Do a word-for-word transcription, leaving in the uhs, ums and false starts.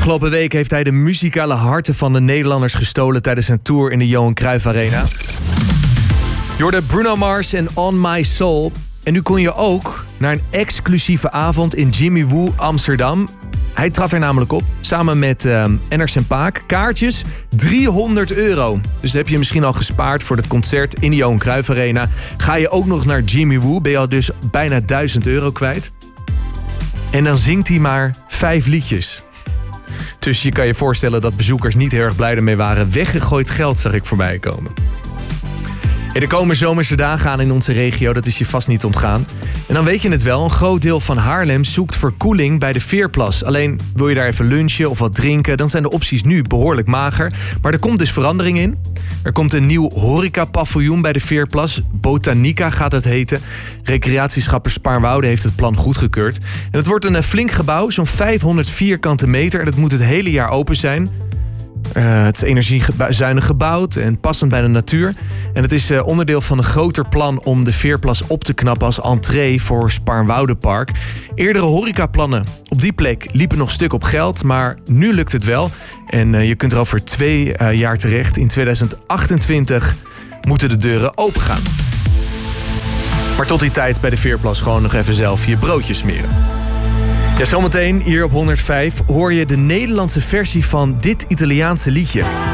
Afgelopen week heeft hij de muzikale harten van de Nederlanders gestolen tijdens zijn tour in de Johan Cruijff Arena. Je hoorde Bruno Mars en On My Soul. En nu kon je ook naar een exclusieve avond in Jimmy Woo Amsterdam. Hij trad er namelijk op, samen met uh, Enners en Paak. Kaartjes, driehonderd euro. Dus dat heb je misschien al gespaard voor het concert in de Johan Cruijff Arena. Ga je ook nog naar Jimmy Woo, ben je al dus bijna duizend euro kwijt. En dan zingt hij maar vijf liedjes. Dus je kan je voorstellen dat bezoekers niet heel erg blij ermee waren. Weggegooid geld zag ik voorbij komen. Ja, er komen zomerse dagen aan in onze regio, dat is je vast niet ontgaan. En dan weet je het wel, een groot deel van Haarlem zoekt verkoeling bij de Veerplas. Alleen wil je daar even lunchen of wat drinken, dan zijn de opties nu behoorlijk mager. Maar er komt dus verandering in. Er komt een nieuw horecapaviljoen bij de Veerplas. Botanica gaat het heten. Recreatieschapper Spaarnwoude heeft het plan goedgekeurd. En het wordt een flink gebouw, zo'n vijfhonderd vierkante meter. En dat moet het hele jaar open zijn. Uh, het is energiezuinig gebouwd en passend bij de natuur. En het is uh, onderdeel van een groter plan om de Veerplas op te knappen als entree voor Spaarnwoudepark. Eerdere horecaplannen op die plek liepen nog stuk op geld, maar nu lukt het wel. En uh, je kunt er over twee uh, jaar terecht. In tweeduizend achtentwintig moeten de deuren open gaan. Maar tot die tijd bij de Veerplas gewoon nog even zelf je broodjes smeren. Ja, zometeen hier op honderdvijf hoor je de Nederlandse versie van dit Italiaanse liedje.